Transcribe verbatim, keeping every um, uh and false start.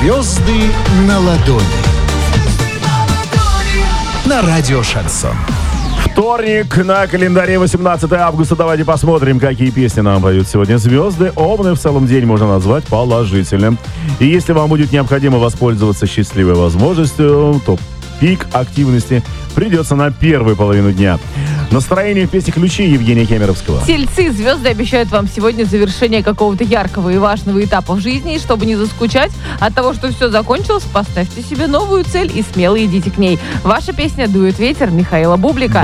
Звезды на ладони. На радио Шансон. Вторник, на календаре восемнадцатое августа. Давайте посмотрим, какие песни нам поют сегодня звезды. Овны в целом день можно назвать положительным. И если вам будет необходимо воспользоваться счастливой возможностью, то пик активности придется на первую половину дня. Настроение в песне «Ключи» Евгения Кемеровского. Тельцы, звезды обещают вам сегодня завершение какого-то яркого и важного этапа в жизни. И чтобы не заскучать от того, что все закончилось, поставьте себе новую цель и смело идите к ней. Ваша песня «Дует ветер» Михаила Бублика.